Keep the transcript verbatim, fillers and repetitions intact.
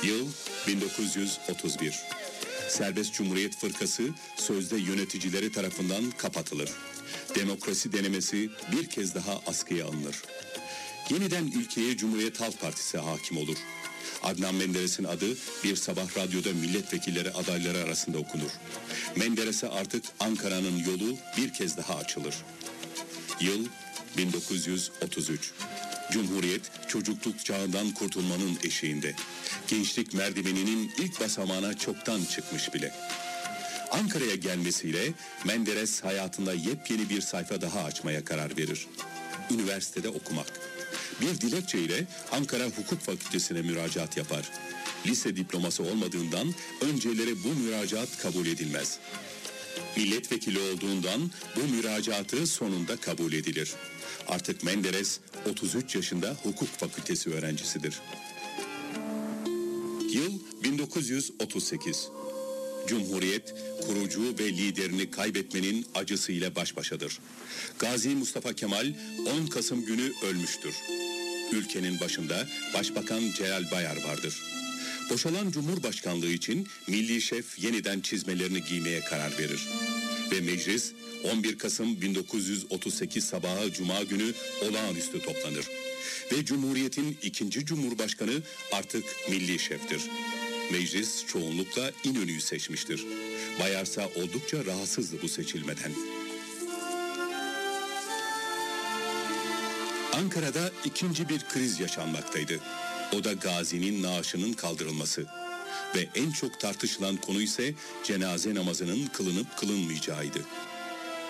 Yıl bin dokuz yüz otuz bir. Serbest Cumhuriyet Fırkası sözde yöneticileri tarafından kapatılır. Demokrasi denemesi bir kez daha askıya alınır. Yeniden ülkeye Cumhuriyet Halk Partisi hakim olur. Adnan Menderes'in adı bir sabah radyoda milletvekilleri adayları arasında okunur. Menderes'e artık Ankara'nın yolu bir kez daha açılır. Yıl bin dokuz yüz otuz üç. Cumhuriyet çocukluk çağından kurtulmanın eşiğinde. Gençlik merdiveninin ilk basamağına çoktan çıkmış bile. Ankara'ya gelmesiyle Menderes hayatında yepyeni bir sayfa daha açmaya karar verir. Üniversitede okumak. Bir dilekçe ile Ankara Hukuk Fakültesi'ne müracaat yapar. Lise diploması olmadığından önceleri bu müracaat kabul edilmez. Milletvekili olduğundan bu müracaatı sonunda kabul edilir. Artık Menderes otuz üç yaşında hukuk fakültesi öğrencisidir. Yıl bin dokuz yüz otuz sekiz. Cumhuriyet kurucu ve liderini kaybetmenin acısıyla baş başadır. Gazi Mustafa Kemal on Kasım günü ölmüştür. Ülkenin başında Başbakan Celal Bayar vardır. Boşalan Cumhurbaşkanlığı için milli şef yeniden çizmelerini giymeye karar verir. Ve meclis on bir Kasım bin dokuz yüz otuz sekiz sabahı Cuma günü olağanüstü toplanır. Ve Cumhuriyet'in ikinci Cumhurbaşkanı artık milli şeftir. Meclis çoğunlukla İnönü'yü seçmiştir. Bayarsa oldukça rahatsızdı bu seçilmeden. Ankara'da ikinci bir kriz yaşanmaktaydı. O da Gazi'nin naaşının kaldırılması. Ve en çok tartışılan konu ise cenaze namazının kılınıp kılınmayacağıydı.